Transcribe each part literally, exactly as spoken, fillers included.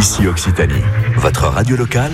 Ici Occitanie, votre radio locale,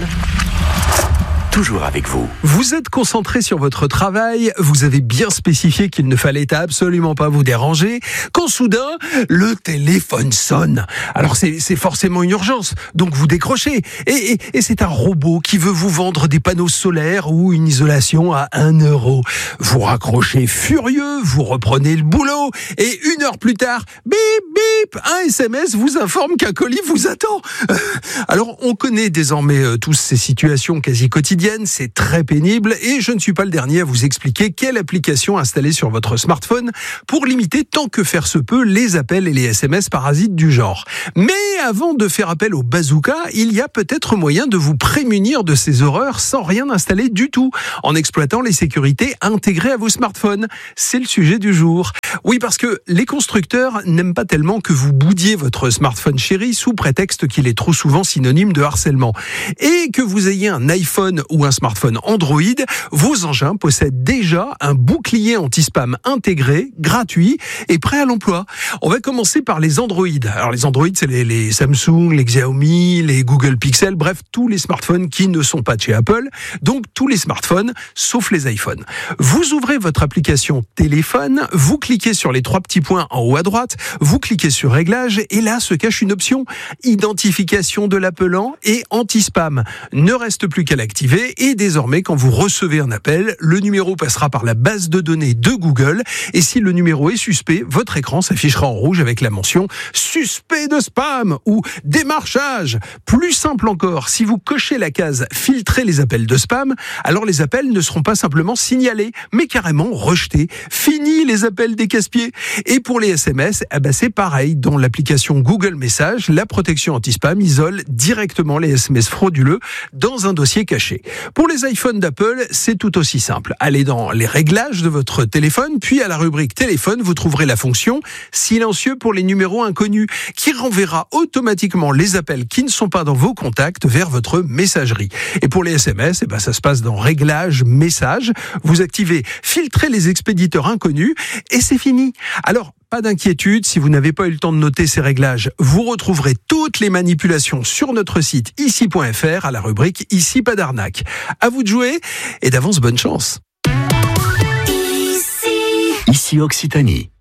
toujours avec vous. Vous êtes concentré sur votre travail, vous avez bien spécifié qu'il ne fallait absolument pas vous déranger, quand soudain, le téléphone sonne. Alors c'est, c'est forcément une urgence, donc vous décrochez. Et, et, et c'est un robot qui veut vous vendre des panneaux solaires ou une isolation à un euro. Vous raccrochez furieux, vous reprenez le boulot, et une heure plus tard, bip bip, un S M S vous informe qu'un colis vous attend. Alors on connaît désormais euh, tous ces situations quasi quotidiennes. C'est très pénible et je ne suis pas le dernier à vous expliquer quelle application installer sur votre smartphone pour limiter tant que faire se peut les appels et les S M S parasites du genre. Mais avant de faire appel au bazooka, il y a peut-être moyen de vous prémunir de ces horreurs sans rien installer du tout, en exploitant les sécurités intégrées à vos smartphones. C'est le sujet du jour. Oui, parce que les constructeurs n'aiment pas tellement que vous boudiez votre smartphone chéri sous prétexte qu'il est trop souvent synonyme de harcèlement. Et que vous ayez un iPhone ou un smartphone Android, vos engins possèdent déjà un bouclier anti-spam intégré, gratuit et prêt à l'emploi. On va commencer par les Android. Alors les Android, c'est les, les Samsung, les Xiaomi, les Google Pixel, bref, tous les smartphones qui ne sont pas de chez Apple, donc tous les smartphones, sauf les iPhones. Vous ouvrez votre application téléphone, vous cliquez sur les trois petits points en haut à droite, vous cliquez sur Réglages, et là se cache une option, identification de l'appelant et anti-spam. Ne reste plus qu'à l'activer. Et désormais, quand vous recevez un appel, le numéro passera par la base de données de Google. Et si le numéro est suspect, votre écran s'affichera en rouge avec la mention « Suspect de spam » ou « Démarchage ». Plus simple encore, si vous cochez la case « Filtrer les appels de spam », alors les appels ne seront pas simplement signalés, mais carrément rejetés. Fini les appels des casse-pieds. Et pour les S M S, eh ben c'est pareil. Dans l'application Google Messages, la protection anti-spam isole directement les S M S frauduleux dans un dossier caché. Pour les iPhones d'Apple, c'est tout aussi simple. Allez dans les réglages de votre téléphone, puis à la rubrique téléphone, vous trouverez la fonction silencieux pour les numéros inconnus, qui renverra automatiquement les appels qui ne sont pas dans vos contacts vers votre messagerie. Et pour les S M S, eh ben ça se passe dans réglages, messages. Vous activez filtrer les expéditeurs inconnus et c'est fini. Alors, pas d'inquiétude, si vous n'avez pas eu le temps de noter ces réglages, vous retrouverez toutes les manipulations sur notre site ici point f r à la rubrique Ici pas d'arnaque. À vous de jouer et d'avance bonne chance. Ici Occitanie.